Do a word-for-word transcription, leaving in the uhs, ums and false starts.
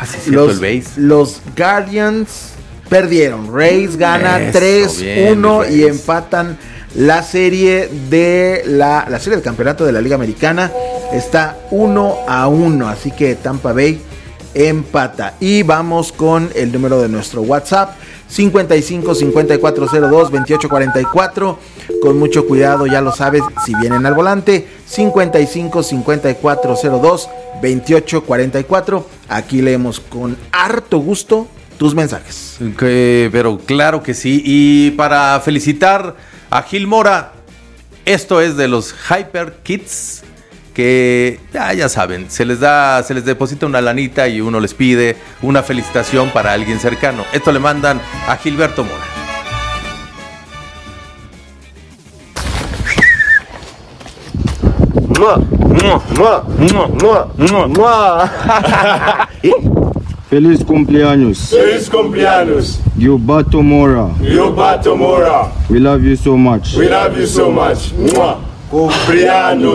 sí, cierto, los, el base. los Guardians perdieron. Rays gana Eso, tres uno bien, y Rays. empatan la serie de la, la serie del campeonato de la Liga Americana. Está uno a uno, así que Tampa Bay empata. Y vamos con el número de nuestro WhatsApp: cincuenta y cinco, cincuenta y cuatro cero dos, veintiocho cuarenta y cuatro. Con mucho cuidado, ya lo sabes, si vienen al volante, cincuenta y cinco, cincuenta y cuatro cero dos, veintiocho cuarenta y cuatro. Aquí leemos con harto gusto tus mensajes. Que, pero claro que sí. Y para felicitar a Gil Mora, esto es de los Hyper Kids, que ya, ya saben, se les da, se les deposita una lanita y uno les pide una felicitación para alguien cercano. Esto le mandan a Gilberto Mora. Feliz cumpleaños. Feliz cumpleaños. Gilberto Mora. Gilberto Mora. We love you so much. We love you so much. Mwah. Cumpleaños